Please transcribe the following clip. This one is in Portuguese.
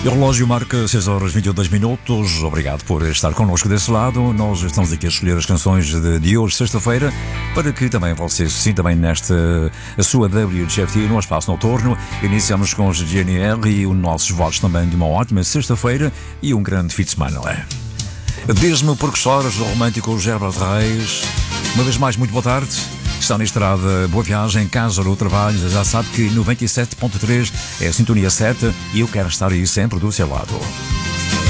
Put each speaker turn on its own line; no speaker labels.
E o relógio marca 6 horas e 22 minutos. Obrigado por estar connosco desse lado. Nós estamos aqui a escolher as canções de hoje, sexta-feira, para que também você se sinta bem nesta a sua WGFT no espaço noturno. Iniciamos com os GNR e os nossos votos também de uma ótima sexta-feira e um grande fim de semana, não é? Diz-me o professor do romântico Gerard Reis. Uma vez mais, muito boa tarde. Está na estrada, boa viagem, casa ou trabalho. Já sabe que 97.3 é a sintonia 7 e eu quero estar aí sempre do seu lado.